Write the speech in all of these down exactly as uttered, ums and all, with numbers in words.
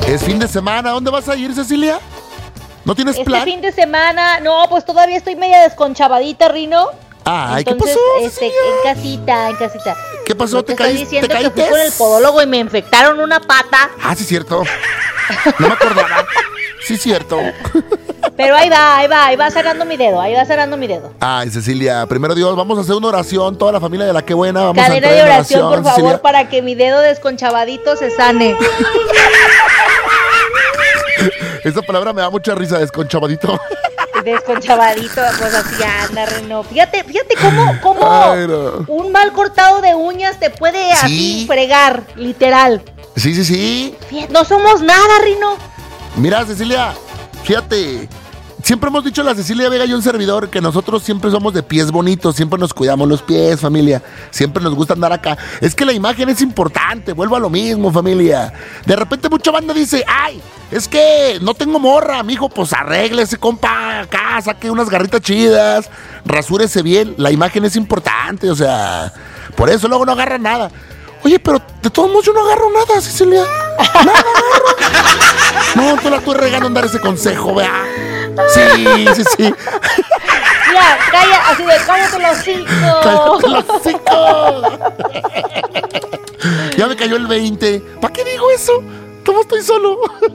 Es fin de semana, ¿dónde vas a ir, Cecilia? ¿No tienes este plan? Este fin de semana, no, pues todavía estoy media desconchavadita, Rino. Ay, Entonces, ¿qué pasó, este, en casita, en casita. ¿Qué pasó? No ¿Te, te caí, estoy diciendo ¿te que caíste? fui con el podólogo y me infectaron una pata. Ah, sí, cierto. No me acordaba. Sí, cierto. Pero ahí va, ahí va, ahí va sanando mi dedo, ahí va sanando mi dedo. Ay, Cecilia, primero Dios, vamos a hacer una oración, toda la familia de La Qué Buena, vamos Cadena a entrar de en oración, oración, por favor, Cecilia. para que mi dedo desconchavadito se sane. Esa palabra me da mucha risa, desconchavadito. Desconchavadito, pues así anda, Reno. Fíjate, fíjate cómo, cómo Ay, no. un mal cortado de uñas te puede Sí. así fregar, literal. Sí, sí, sí. Fíjate, no somos nada, Rino. Mira, Cecilia, fíjate, siempre hemos dicho la Cecilia Vega y un servidor que nosotros siempre somos de pies bonitos, siempre nos cuidamos los pies, familia, siempre nos gusta andar acá. Es que la imagen es importante, vuelvo a lo mismo, familia. De repente mucha banda dice, ay, es que no tengo morra, mijo, pues arréglese, compa, acá, saque unas garritas chidas, rasúrese bien, la imagen es importante, o sea, por eso luego no agarra nada. Oye, pero de todos modos yo no agarro nada, Cecilia. Nada agarro. No, tú la estoy regando en dar ese consejo, vea. Sí, sí, sí. Ya, calla, así de cállate los cinco. Cállate los cinco. Ya me cayó el veinte. ¿Para qué digo eso? ¿Cómo estoy solo?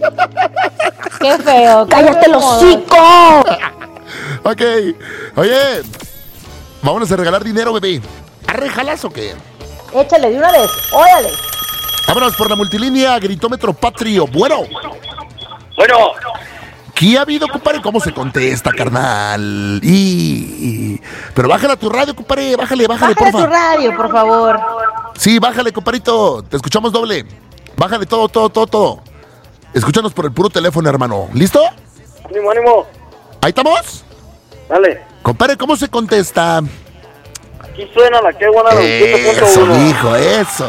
Qué feo. ¡Cállate los cinco! Ok. Oye, vámonos a regalar dinero, bebé. ¿Arrejalas o qué? Échale de una vez, órale. Vámonos por la multilínea Gritómetro Patrio. Bueno. Bueno. ¿Qué ha habido, compadre? ¿Cómo se contesta, carnal? Y, y... Pero bájale a tu radio, compadre. Bájale, bájale, Bájale porfa. tu radio, por favor. Sí, bájale, compadrito. Te escuchamos doble. Bájale todo, todo, todo, todo. Escúchanos por el puro teléfono, hermano. ¿Listo? Ánimo, ánimo. ¿Ahí estamos? Dale. Compadre, ¿cómo se contesta? Aquí suena La Qué Buena noventa punto Eso, uno. hijo, eso.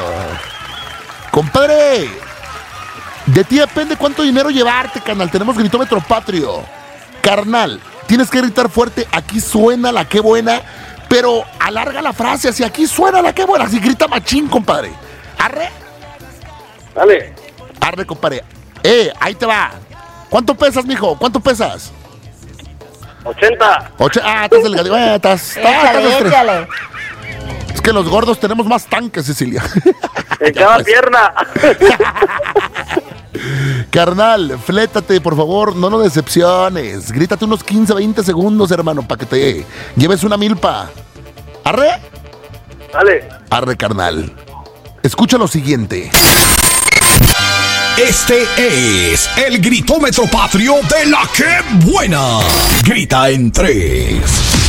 Compadre, de ti depende cuánto dinero llevarte, carnal. Tenemos Gritómetro Patrio. Carnal, tienes que gritar fuerte. Aquí suena La Qué Buena, pero alarga la frase. Así, aquí suena La Qué Buena. Así grita machín, compadre. Arre. Dale. Arre, compadre. Eh, ahí te va. ¿Cuánto pesas, mijo? ¿Cuánto pesas? ochenta. Oche ah, estás delgado. Eh, estás, estás, Échale, estás échale. Es que los gordos tenemos más tanques, Cecilia. En Ya, cada pues. pierna. Carnal, flétate, por favor, no nos decepciones. Grítate unos quince, veinte segundos, hermano, para que te lleves una milpa. ¿Arre? Dale. Arre, carnal. Escucha lo siguiente. Este es el Gritómetro Patrio de La Qué Buena. Grita en tres,